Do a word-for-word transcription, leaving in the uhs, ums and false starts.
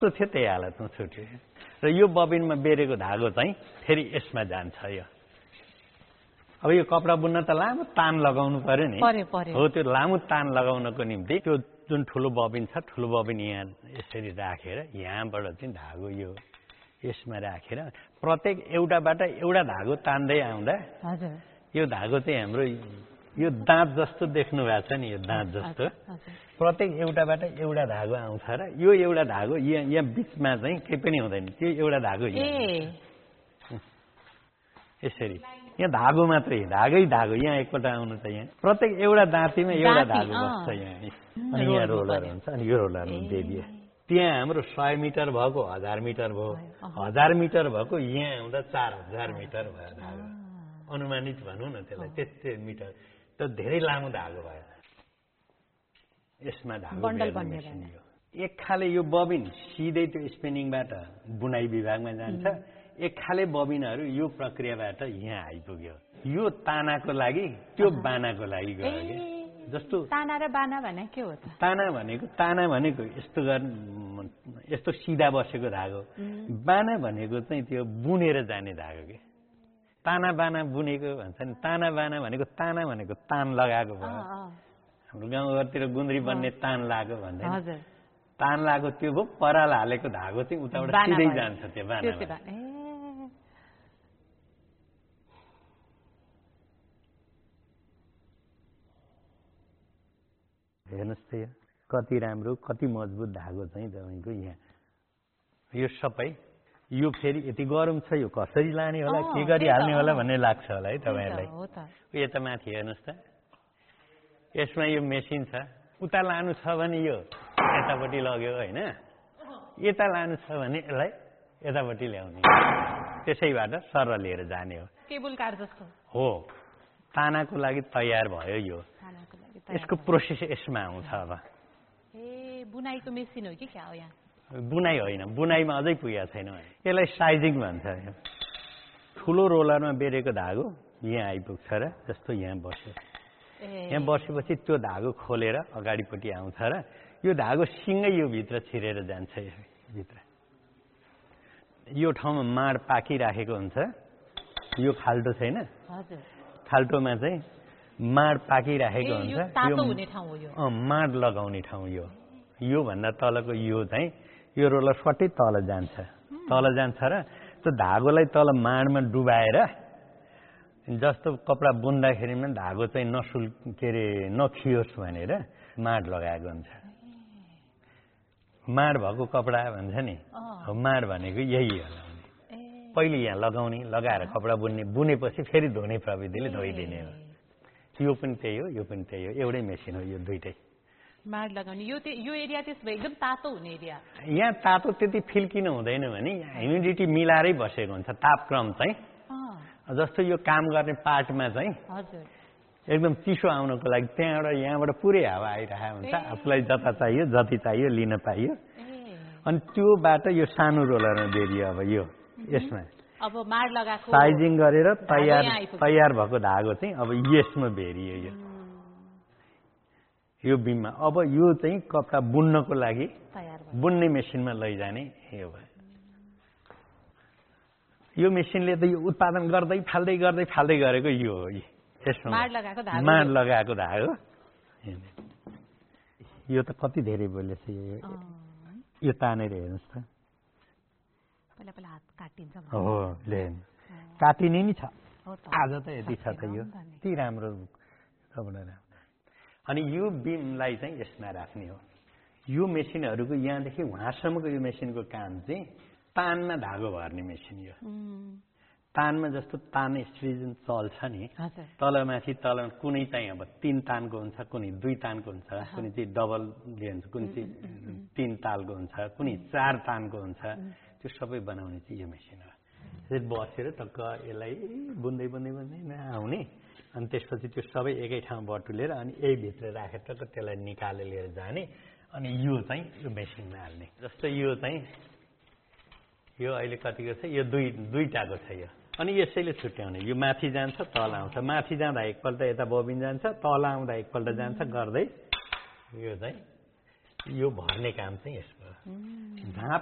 जस्तो थियो त्यही हालतमा छुट्यो र यो बबिनमा बेरेको धागो चाहिँ फेरि यसमा जान्छ यो अब यो कपडा बुन्न त लामो तान लगाउनु पर्यो नि हो त्यो लामो तान लगाउनको निम्ति त्यो जुन ठुलो बबिन छ ठुलो बबिन यहाँ यसरी राखेर यहाँबाट चाहिँ धागो यो यसमा राखेर प्रत्येक एउटाबाट एउटा धागो तान्दै आउँदा यो धागो चाहिँ हाम्रो यो दाँत जस्तो देख्नु भएको छ नि यो दाँत जस्तो प्रत्येक एउटाबाट एउटा धागो आउँछ र यो एउटा धागो यहाँ यहाँ बिचमा चाहिँ केही पनि हुँदैन त्यो एउटा धागो यसरी यहाँ धागो मात्रै धागै धागो यहाँ एकपल्ट आउनु त यहाँ प्रत्येक एउटा दाँतीमा एउटा धागो बस्छ यहाँ अनि यहाँ रोलर हुन्छ अनि यो रोलरमा बेबिए त्यहाँ हाम्रो सय मिटर भएको हजार मिटर भयो हजार मिटर भएको यहाँ आउँदा चार हजार मिटर भयो धागो अनुमानित भनौँ न त्यसलाई त्यति मिटर त धेरै लामो धागो भयो यसमा धागो मेसिन यो एक खाले यो बबिन सिधै त्यो स्पिनिङबाट बुनाइ विभागमा जान्छ एक खाले बबिनहरू यो प्रक्रियाबाट यहाँ आइपुग्यो यो तानाको लागि त्यो बानाको लागि गयो कि जस्तो ताना र बाना भने के हो त ताना भनेको ताना भनेको यस्तो गर् यस्तो सिधा बसेको धागो बाना भनेको चाहिँ त्यो बुनेर जाने धागो के ताना बाना बुनेको भन्छ नि ताना बाना भनेको ताना भनेको तान लगाएको भयो हाम्रो गाउँघरतिर गुन्द्री बन्ने तान लाग्यो भन्छ तान लाग्यो त्यो भयो पराल हालेको धागो चाहिँ उताबाट सिधै जान्छ त्यो बाना हेर्नुहोस् त यो कति राम्रो कति मजबुत धागो चाहिँ तपाईँको यहाँ यो सबै यो फेरि यति गरम छ यो कसरी लाने होला के गरी हाल्ने होला भन्ने लाग्छ होला है तपाईँहरूलाई यता माथि हेर्नुहोस् त यसमा यो मेसिन छ उता लानु छ भने यो यतापट्टि लग्यो होइन यता लानु छ भने यसलाई यतापट्टि ल्याउने त्यसैबाट सर लिएर जाने हो केबल कार जस्तो हो तानाको लागि तयार भयो यो यसको प्रोसेस यसमा आउँछ अब ए बुनाइको मेसिन हो कि क्या हो यहाँ बुनाइ होइन बुनाइमा अझै पुगेको छैन यसलाई साइजिङ भन्छ ठुलो रोलरमा बेरेको धागो यहाँ आइपुग्छ र जस्तो यहाँ बस्यो यहाँ बसेपछि त्यो धागो खोलेर अगाडिपट्टि आउँछ र यो धागो सिँगै यो भित्र छिरेर जान्छ भित्र यो ठाउँमा माड पाकिराखेको हुन्छ यो खाल्टो छैन खाल्टोमा चाहिँ माड पाकिराखेको हुन्छ यो माड लगाउने ठाउँ यो यो भन्दा तलको यो चाहिँ यो रोलर सट्टै तल जान्छ तल जान्छ र त्यो धागोलाई तल माडमा डुबाएर जस्तो कपडा बुन्दाखेरिमा धागो चाहिँ नसुल के अरे नखियोस् भनेर माड लगाएको हुन्छ माड भएको कपडा भन्छ नि माड भनेको यही हो पहिले यहाँ लगाउने लगाएर कपडा बुन्ने बुनेपछि फेरि धुने प्रविधिले धोइदिने हो यो पनि त्यही हो यो पनि त्यही हो एउटै मेसिन हो यो दुइटै माड लगाउने यो यो एरिया त्यसो भए एकदम तातो हुने एरिया यहाँ तातो त्यति फिल किन हुँदैन भने ह्युमिडिटी मिलाएरै बसेको हुन्छ तापक्रम चाहिँ जस्तो यो काम गर्ने पार्टमा चाहिँ एकदम चिसो आउनको लागि त्यहाँबाट यहाँबाट पुरै हावा आइरहेको हुन्छ आफूलाई जता चाहियो जति चाहियो लिन पाइयो अनि त्योबाट यो सानो रोलरमा बेरियो अब यो यसमा अब माड लगाएको साइजिङ गरेर तयार तयार भएको धागो चाहिँ अब यसमा बेरियो यो यो बिममा अब यो चाहिँ कपडा बुन्नको लागि बुन्ने मेसिनमा लैजाने यो भयो यो मेसिनले त यो उत्पादन गर्दै फाल्दै गर्दै फाल्दै गरेको यो हो यसमा माड लगाएको धागो माड लगाएको धागो यो त कति धेरै बोलेछ यो यो तानेर हेर्नुहोस् त पहिला पहिला हात काटिन्छ हो ले काटिने नि छ आज त यति छ त यो यति राम्रो अनि यो बिमलाई चाहिँ यसमा राख्ने हो यो मेसिनहरूको यहाँदेखि वहाँसम्मको यो मेसिनको काम चाहिँ तानमा धागो भर्ने मेसिन यो तानमा जस्तो तान स्त्री जुन चल्छ नि तलमाथि तल कुनै चाहिँ अब तीन तानको हुन्छ कुनै दुई तानको हुन्छ कुनै चाहिँ डबल हुन्छ कुनै चाहिँ तीन तालको हुन्छ कुनै चार तानको हुन्छ त्यो सबै बनाउने चाहिँ यो मेसिन हो त्यसरी बसेर टक्क यसलाई बुन्दै बुन्दै बुन्दै आउने अनि त्यसपछि त्यो सबै एकै ठाउँ बटुलेर अनि यही भित्र राखेर टक्क त्यसलाई निकालेर लिएर जाने अनि यो चाहिँ यो मेसिनमा हाल्ने जस्तो यो चाहिँ यो अहिले कतिको छ यो दुई दुईटाको छ यो अनि यसैले छुट्याउने यो माथि जान्छ तल आउँछ माथि जाँदा एकपल्ट यता बबिन जान्छ तल आउँदा एकपल्ट जान्छ गर्दै यो चाहिँ यो भर्ने काम चाहिँ यसको भाँप